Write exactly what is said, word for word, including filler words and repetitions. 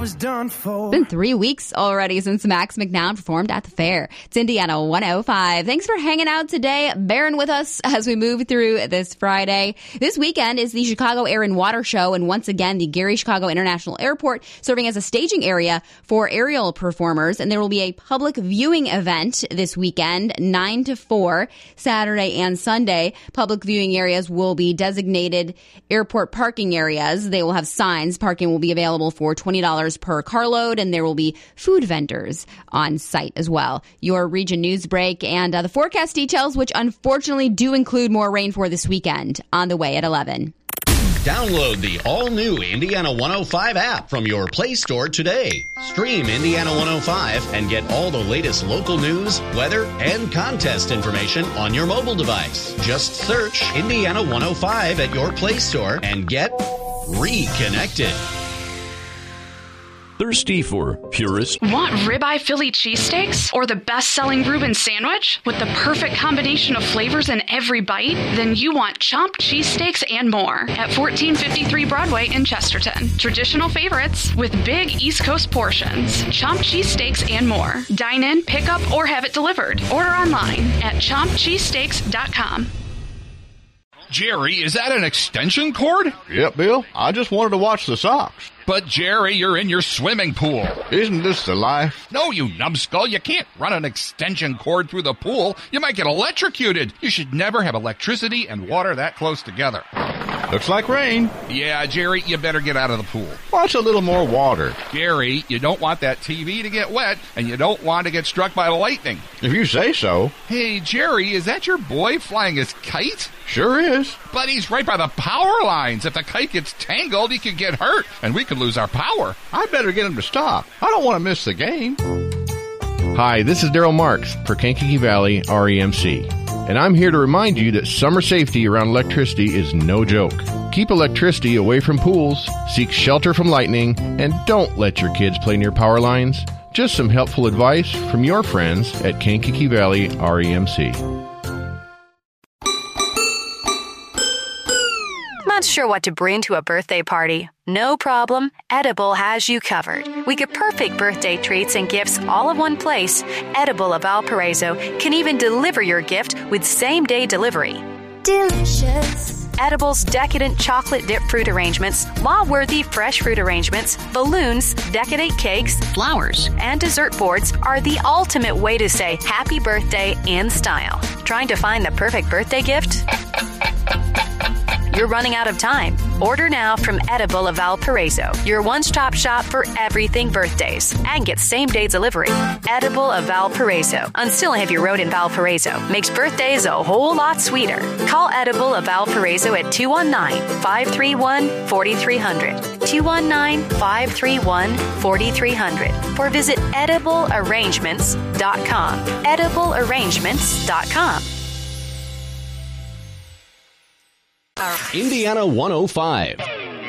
was done for. It's been three weeks already since Max McNown performed at the fair. It's Indiana one oh five. Thanks for hanging out today, bearing with us as we move through this Friday. This weekend is the Chicago Air and Water Show, and once again, the Gary Chicago International Airport serving as a staging area for aerial performers. And there will be a public viewing event this weekend, nine to four, Saturday and Sunday. Public viewing areas will be designated airport parking areas. They will have signs. Parking will be available for twenty dollars per carload, and there will be food vendors on site as well. Your region news break and uh, the forecast details, which unfortunately do include more rain for this weekend, on the way at eleven. Download the all-new Indiana one oh five app from your Play Store today. Stream Indiana one oh five and get all the latest local news, weather, and contest information on your mobile device. Just search Indiana one oh five at your Play Store and get reconnected. Thirsty for purist? Want ribeye Philly cheesesteaks? Or the best-selling Reuben sandwich? With the perfect combination of flavors in every bite? Then you want Chomp cheesesteaks and more at fourteen fifty-three Broadway in Chesterton. Traditional favorites with big East Coast portions. Chomp cheesesteaks and more. Dine in, pick up, or have it delivered. Order online at chomp cheesesteaks dot com. Jerry, is that an extension cord? Yep, Bill. I just wanted to watch the Sox. But, Jerry, you're in your swimming pool. Isn't this the life? No, you numbskull. You can't run an extension cord through the pool. You might get electrocuted. You should never have electricity and water that close together. Looks like rain. Yeah, Jerry, you better get out of the pool. Watch a little more water. Jerry, you don't want that T V to get wet, and you don't want to get struck by lightning. If you say so. Hey, Jerry, is that your boy flying his kite? Sure is. But he's right by the power lines. If the kite gets tangled, he could get hurt, and we could lose our power. I better get him to stop. I don't want to miss the game. Hi, this is Daryl Marks for Kankakee Valley R E M C. And I'm here to remind you that summer safety around electricity is no joke. Keep electricity away from pools, seek shelter from lightning, and don't let your kids play near power lines. Just some helpful advice from your friends at Kankakee Valley R E M C. Not sure what to bring to a birthday party? No problem. Edible has you covered. We get perfect birthday treats and gifts all in one place. Edible of Valparaiso can even deliver your gift with same-day delivery. Delicious. Edible's decadent chocolate dip fruit arrangements, law-worthy fresh fruit arrangements, balloons, decadent cakes, flowers, and dessert boards are the ultimate way to say happy birthday in style. Trying to find the perfect birthday gift? You're running out of time. Order now from Edible of Valparaiso, your one-stop shop for everything birthdays, and get same-day delivery. Edible of Valparaiso on Stillahavy Road in Valparaiso makes birthdays a whole lot sweeter. Call Edible of Valparaiso at two one nine, five three one, four three zero zero, two one nine, five three one, four three zero zero, or visit edible arrangements dot com. edible arrangements dot com. Indiana one oh five.